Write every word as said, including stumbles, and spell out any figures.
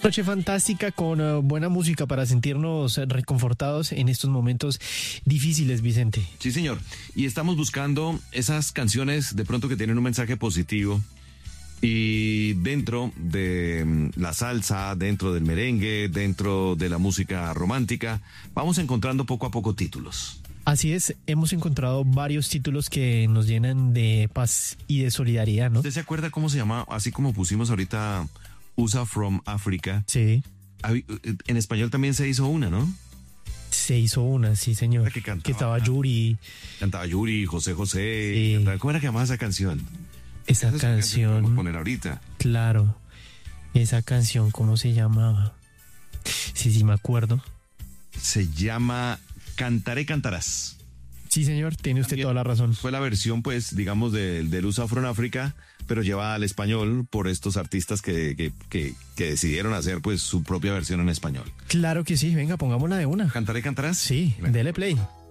Noche fantástica con uh, buena música para sentirnos reconfortados en estos momentos difíciles, Vicente. Sí, señor. Y estamos buscando esas canciones de pronto que tienen un mensaje positivo. Y dentro de la salsa, dentro del merengue, dentro de la música romántica, vamos encontrando poco a poco títulos. Así es, hemos encontrado varios títulos que nos llenan de paz y de solidaridad, ¿no? ¿Usted se acuerda cómo se llama? Así como pusimos ahorita U S A from Africa. Sí. En español también se hizo una, ¿no? Se hizo una, sí, señor. Que, cantaba, que estaba Yuri. Cantaba Yuri, José José. Sí. Cantaba, ¿cómo era que llamaba esa canción? Esa, esa canción. Vamos a poner ahorita. Claro. Esa canción, ¿cómo se llamaba? Sí, sí, me acuerdo. Se llama Cantaré, Cantarás. Sí, señor, tiene usted También toda la razón. Fue la versión, pues, digamos, del de U S A from Africa, pero llevada al español por estos artistas que, que, que, que decidieron hacer, pues, su propia versión en español. Claro que sí, venga, pongámosla de una. ¿Cantaré, Cantarás? Sí, Venga. dele play.